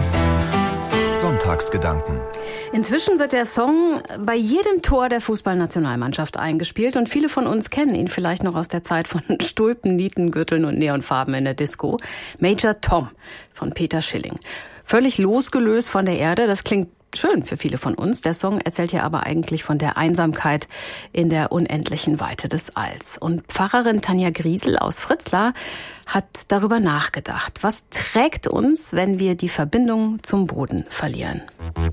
1 Sonntagsgedanken. Inzwischen wird der Song bei jedem Tor der Fußballnationalmannschaft eingespielt und viele von uns kennen ihn vielleicht noch aus der Zeit von Stulpen, Nietengürteln und Neonfarben in der Disco. Major Tom von Peter Schilling. Völlig losgelöst von der Erde, das klingt schön für viele von uns. Der Song erzählt ja aber eigentlich von der Einsamkeit in der unendlichen Weite des Alls. Und Pfarrerin Tanja Griesel aus Fritzlar hat darüber nachgedacht. Was trägt uns, wenn wir die Verbindung zum Boden verlieren?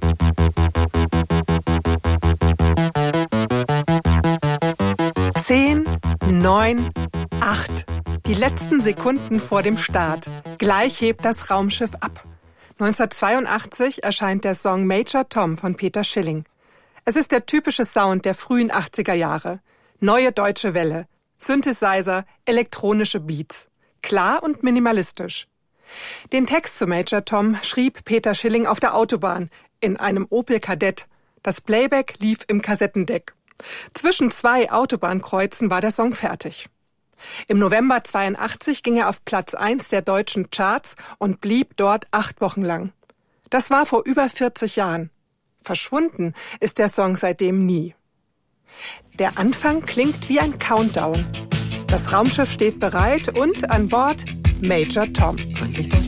10, 9, 8. Die letzten Sekunden vor dem Start. Gleich hebt das Raumschiff ab. 1982 erscheint der Song Major Tom von Peter Schilling. Es ist der typische Sound der frühen 80er Jahre. Neue deutsche Welle, Synthesizer, elektronische Beats. Klar und minimalistisch. Den Text zu Major Tom schrieb Peter Schilling auf der Autobahn in einem Opel Kadett. Das Playback lief im Kassettendeck. Zwischen 2 Autobahnkreuzen war der Song fertig. Im November 82 ging er auf Platz 1 der deutschen Charts und blieb dort 8 Wochen lang. Das war vor über 40 Jahren. Verschwunden ist der Song seitdem nie. Der Anfang klingt wie ein Countdown. Das Raumschiff steht bereit und an Bord Major Tom. Freundlich durch